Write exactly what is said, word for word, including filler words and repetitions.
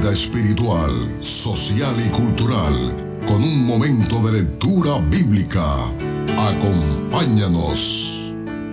vida espiritual, social y cultural, con un momento de lectura bíblica. Acompáñanos.